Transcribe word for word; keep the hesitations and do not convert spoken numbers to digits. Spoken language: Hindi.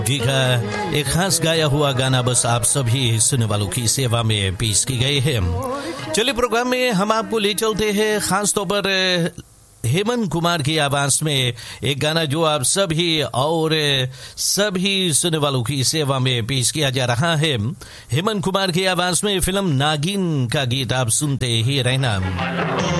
जी का एक खास गाया हुआ गाना बस आप सभी सुनने वालों की सेवा में पेश की गई है। चलिए प्रोग्राम में हम आपको ले चलते हैं खास तौर पर हेमंत कुमार की आवाज में एक गाना जो आप सभी और सभी सुनने वालों की सेवा में पेश किया जा रहा है। हेमंत कुमार की आवाज में फिल्म नागिन का गीत आप सुनते ही रहना।